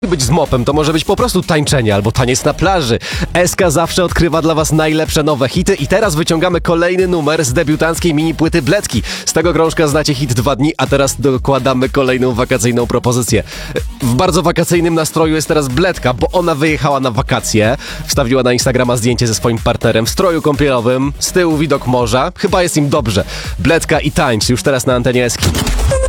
być z mopem, to może być po prostu tańczenie albo taniec na plaży. SK zawsze odkrywa dla was najlepsze nowe hity i teraz wyciągamy kolejny numer z debiutanckiej mini płyty Bledki. Z tego krążka znacie hit 2 dni, a teraz dokładamy kolejną wakacyjną propozycję. W bardzo wakacyjnym nastroju jest teraz Bledka, bo ona wyjechała na wakacje, wstawiła na Instagrama zdjęcie ze swoim partnerem w stroju kąpielowym, z tyłu widok morza, chyba jest im dobrze. Bledka i tańcz już teraz na antenie SK.